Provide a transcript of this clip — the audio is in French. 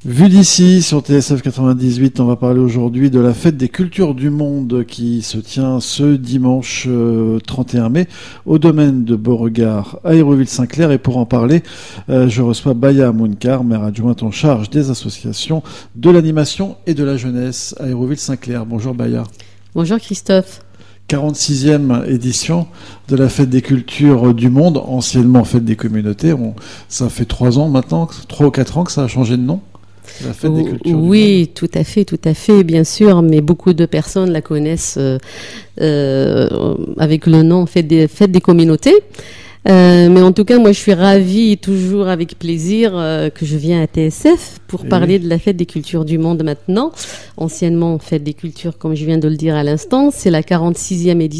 Vue d'ici, sur TSF 98, on va parler aujourd'hui de la fête des cultures du monde qui se tient ce dimanche 31 mai au domaine de Beauregard à Hérouville-Saint-Clair. Et pour en parler, je reçois Baya Mounkar, maire adjointe en charge des associations de l'animation et de la jeunesse à Hérouville-Saint-Clair. Bonjour Baya. Bonjour Christophe. 46e édition de la fête des cultures du monde, anciennement fête des communautés. Ça fait 3 ans maintenant, 3 ou 4 ans que ça a changé de nom. La fête des cultures oui, tout à fait, bien sûr, mais beaucoup de personnes la connaissent avec le nom fête des communautés. Mais en tout cas, moi, je suis ravie, toujours avec plaisir, que je viens à TSF pour parler de la fête des cultures du monde maintenant. Anciennement, fête des cultures, comme je viens de le dire à l'instant, c'est la 46e édition.